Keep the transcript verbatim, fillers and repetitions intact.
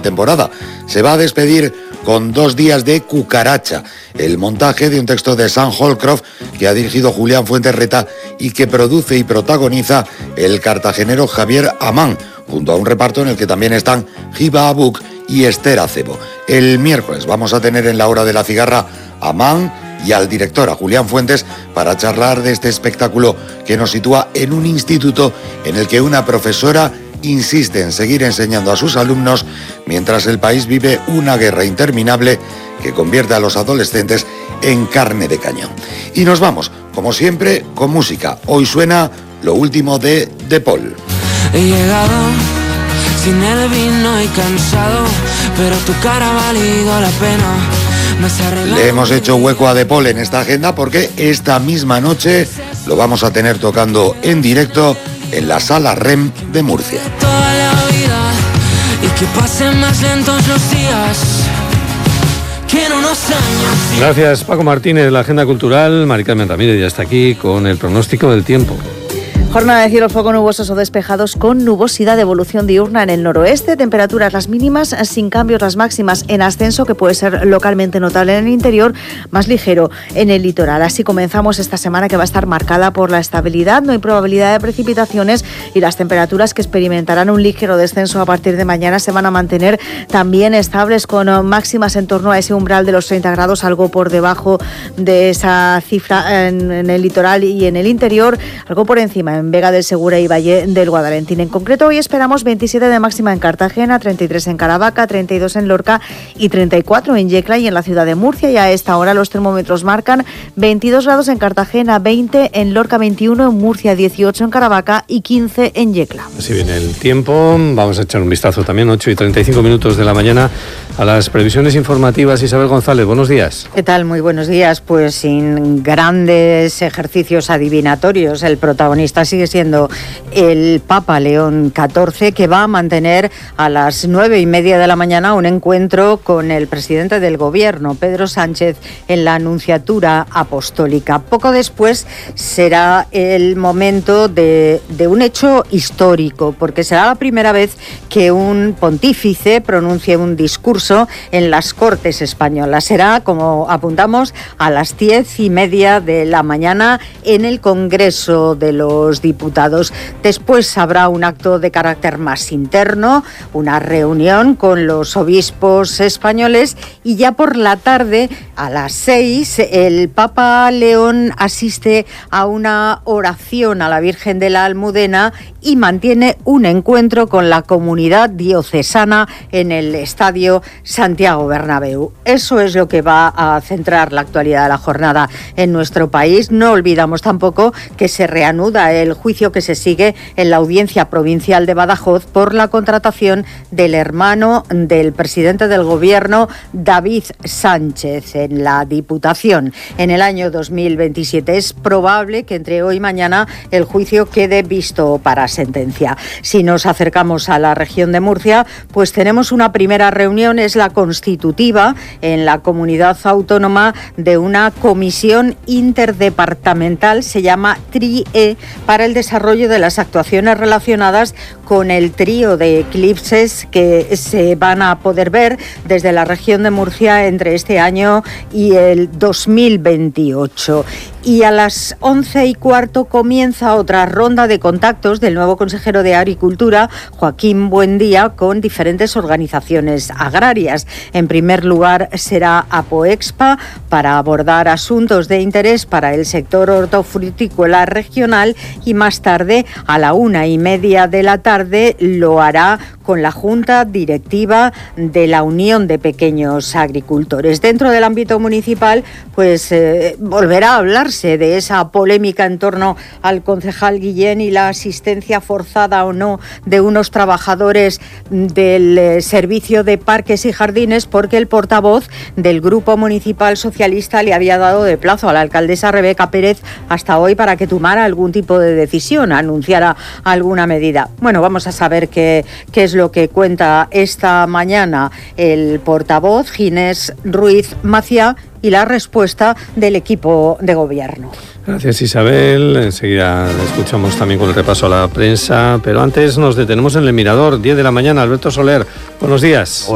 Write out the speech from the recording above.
temporada. Se va a despedir con dos días de Cucaracha, el montaje de un texto de Sam Holcroft que ha dirigido Julián Fuentes Reta y que produce y protagoniza el cartagenero Javier Amán, junto a un reparto en el que también están Hiba Abuk y Esther Acebo. El miércoles vamos a tener en la hora de la cigarra a Amán y al director, a Julián Fuentes, para charlar de este espectáculo que nos sitúa en un instituto en el que una profesora insiste en seguir enseñando a sus alumnos mientras el país vive una guerra interminable que convierte a los adolescentes en carne de cañón. Y nos vamos, como siempre, con música. Hoy suena lo último de De Paul. He llegado sin el vino y cansado, pero tu cara ha valido la pena. Le hemos hecho hueco a De Paul en esta agenda porque esta misma noche lo vamos a tener tocando en directo en la Sala R E M de Murcia. Toda la vida y que pasen más lentos los días que en unos años. Gracias, Paco Martínez, de la Agenda Cultural. Mari Carmen Ramírez ya está aquí con el pronóstico del tiempo. Jornada de cielo poco nubosos o despejados con nubosidad de evolución diurna en el noroeste, temperaturas las mínimas sin cambios, las máximas en ascenso, que puede ser localmente notable en el interior, más ligero en el litoral. Así comenzamos esta semana, que va a estar marcada por la estabilidad, no hay probabilidad de precipitaciones y las temperaturas, que experimentarán un ligero descenso a partir de mañana, se van a mantener también estables con máximas en torno a ese umbral de los treinta grados, algo por debajo de esa cifra en, en el litoral y en el interior, algo por encima en Vega del Segura y Valle del Guadalentín. En concreto, hoy esperamos veintisiete de máxima en Cartagena, treinta y tres en Caravaca, treinta y dos en Lorca y treinta y cuatro en Yecla y en la ciudad de Murcia. Y a esta hora los termómetros marcan veintidós grados en Cartagena, veinte en Lorca, veintiuno en Murcia, dieciocho en Caravaca y quince en Yecla. Así viene el tiempo. Vamos a echar un vistazo también, ocho y treinta y cinco minutos de la mañana, a las previsiones informativas. Isabel González, buenos días. ¿Qué tal? Muy buenos días. Pues sin grandes ejercicios adivinatorios, el protagonista sigue siendo el Papa León catorce, que va a mantener a las nueve y media de la mañana un encuentro con el presidente del gobierno, Pedro Sánchez, en la Nunciatura Apostólica. Poco después será el momento de, de un hecho histórico, porque será la primera vez que un pontífice pronuncie un discurso en las Cortes Españolas. Será, como apuntamos, a las diez y media de la mañana en el Congreso de los Diputados. Después habrá un acto de carácter más interno, una reunión con los obispos españoles, y ya por la tarde, a las seis, el Papa León asiste a una oración a la Virgen de la Almudena y mantiene un encuentro con la comunidad diocesana en el Estadio Santiago Bernabéu. Eso es lo que va a centrar la actualidad de la jornada en nuestro país. No olvidamos tampoco que se reanuda el juicio que se sigue en la Audiencia Provincial de Badajoz por la contratación del hermano del presidente del gobierno, David Sánchez, en la Diputación en el año dos mil veintisiete. Es probable que entre hoy y mañana el juicio quede visto para sentencia. Si nos acercamos a la región de Murcia, pues tenemos una primera reunión, es la constitutiva en la comunidad autónoma de una comisión interdepartamental, se llama T R I E, para el desarrollo de las actuaciones relacionadas con el trío de eclipses que se van a poder ver desde la región de Murcia entre este año y el dos mil veintiocho. Y a las once y cuarto comienza otra ronda de contactos del nuevo consejero de Agricultura, Joaquín Buendía, con diferentes organizaciones agrarias. En primer lugar será Apoexpa, para abordar asuntos de interés para el sector hortofrutícola regional, y más tarde, a la una y media de la tarde, lo hará con la Junta Directiva de la Unión de Pequeños Agricultores. Dentro del ámbito municipal, pues eh, volverá a hablarse de esa polémica en torno al concejal Guillén y la asistencia forzada o no de unos trabajadores del eh, Servicio de Parques y Jardines, porque el portavoz del Grupo Municipal Socialista le había dado de plazo a la alcaldesa Rebeca Pérez hasta hoy para que tomara algún tipo de decisión, anunciara alguna medida. Bueno, vamos a saber qué, qué es lo que cuenta esta mañana el portavoz, Ginés Ruiz Maciá, y la respuesta del equipo de gobierno. Gracias, Isabel. Enseguida escuchamos también con el repaso a la prensa, pero antes nos detenemos en el Mirador, diez de la mañana. Alberto Soler, buenos días.